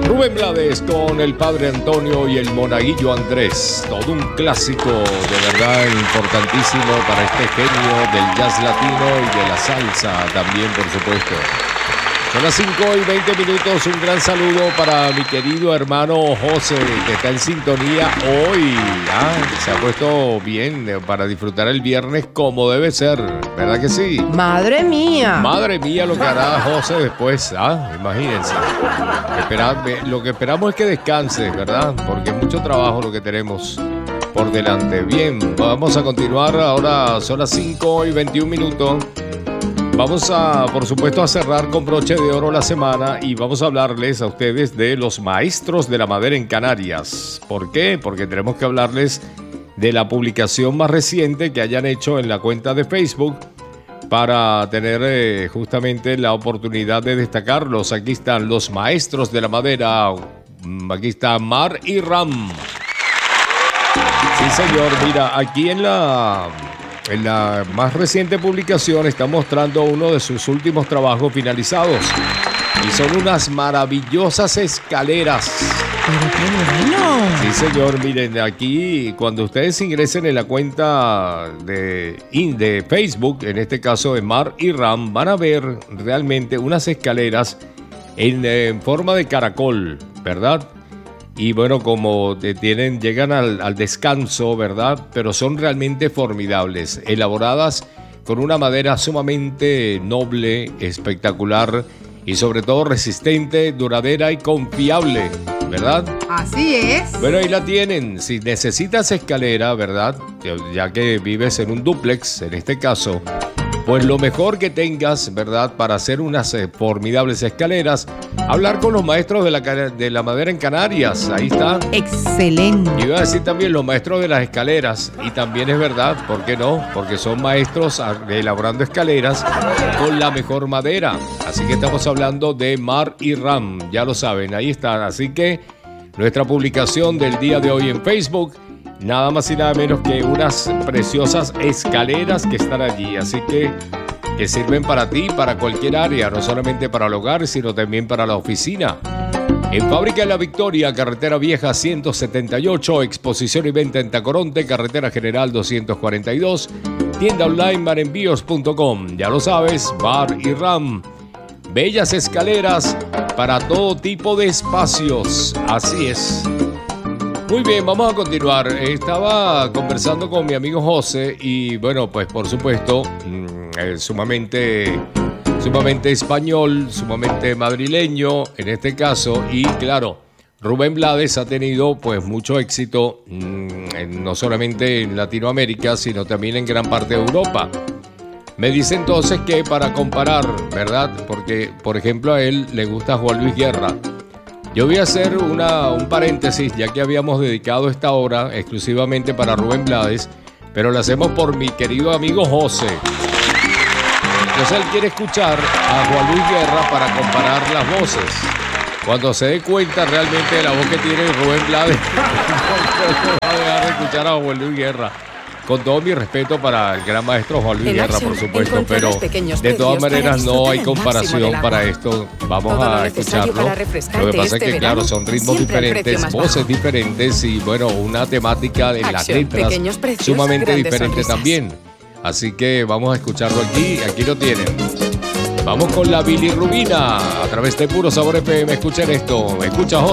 Rubén Blades con el Padre Antonio y el Monaguillo Andrés. Todo un clásico de verdad importantísimo para este genio del jazz latino y de la salsa también, por supuesto. Son las 5:20. Un gran saludo para mi querido hermano José, que está en sintonía hoy. Se ha puesto bien para disfrutar el viernes como debe ser, ¿verdad que sí? ¡Madre mía! Madre mía lo que hará José después, imagínense. Lo que esperamos es que descanse, ¿verdad? Porque es mucho trabajo lo que tenemos por delante. Bien, vamos a continuar. Ahora son las 5:21. Vamos a, por supuesto, a cerrar con broche de oro la semana y vamos a hablarles a ustedes de los maestros de la madera en Canarias. ¿Por qué? Porque tenemos que hablarles de la publicación más reciente que hayan hecho en la cuenta de Facebook para tener justamente la oportunidad de destacarlos. Aquí están los maestros de la madera. Aquí está Mar y Ram. Sí, señor. Mira, aquí en la más reciente publicación está mostrando uno de sus últimos trabajos finalizados. Y son unas maravillosas escaleras. ¡Pero qué bueno! Sí, señor. Miren, aquí cuando ustedes ingresen en la cuenta de Facebook, en este caso de Mar y Ram, van a ver realmente unas escaleras en forma de caracol, ¿verdad? Y bueno, como llegan al descanso, ¿verdad? Pero son realmente formidables, elaboradas con una madera sumamente noble, espectacular y sobre todo resistente, duradera y confiable, ¿verdad? Así es. Bueno, ahí la tienen. Si necesitas escalera, ¿verdad? Ya que vives en un dúplex, en este caso, pues lo mejor que tengas, ¿verdad? Para hacer unas formidables escaleras, hablar con los maestros de la madera en Canarias. Ahí está. Excelente. Y iba a decir también los maestros de las escaleras. Y también es verdad, ¿por qué no? Porque son maestros elaborando escaleras con la mejor madera. Así que estamos hablando de Mar y Ram. Ya lo saben, ahí están. Así que nuestra publicación del día de hoy en Facebook, nada más y nada menos que unas preciosas escaleras que están allí. Así que sirven para ti, para cualquier área, no solamente para el hogar, sino también para la oficina. En Fábrica de la Victoria, Carretera Vieja 178, exposición y venta en Tacoronte, Carretera General 242, tienda online marenvíos.com. Ya lo sabes, Bar y Ram. Bellas escaleras para todo tipo de espacios. Así es. Muy bien, vamos a continuar. Estaba conversando con mi amigo José y bueno, pues por supuesto, sumamente español, sumamente madrileño en este caso. Y claro, Rubén Blades ha tenido pues mucho éxito, no solamente en Latinoamérica, sino también en gran parte de Europa. Me dice entonces que para comparar, ¿verdad? Porque, por ejemplo, a él le gusta Juan Luis Guerra. Yo voy a hacer un paréntesis, ya que habíamos dedicado esta hora exclusivamente para Rubén Blades, pero lo hacemos por mi querido amigo José. Entonces él quiere escuchar a Juan Luis Guerra para comparar las voces. Cuando se dé cuenta realmente de la voz que tiene Rubén Blades, no va a dejar de escuchar a Juan Luis Guerra. Con todo mi respeto para el gran maestro Juan Luis Guerra, por supuesto, pero de todas maneras no hay comparación para esto. Vamos a escucharlo. Lo que pasa es que, claro, son ritmos diferentes, voces diferentes y, bueno, una temática de las letras sumamente diferente también. Así que vamos a escucharlo aquí lo tienen. Vamos con la bilirrubina a través de Puro Sabor FM. Escuchen esto, escucha José.